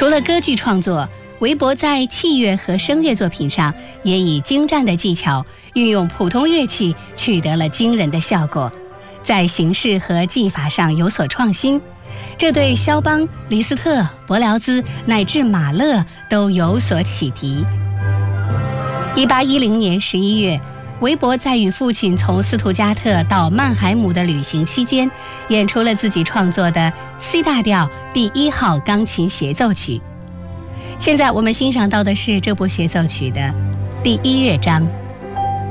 除了歌剧创作，韦伯在器乐和声乐作品上也以精湛的技巧运用普通乐器，取得了惊人的效果，在形式和技法上有所创新，这对肖邦、李斯特、柏辽兹乃至马勒都有所启迪。1810年11月，韦伯在与父亲从斯图加特到曼海姆的旅行期间，演出了自己创作的 C 大调第1号钢琴协奏曲。现在我们欣赏到的是这部协奏曲的第1乐章。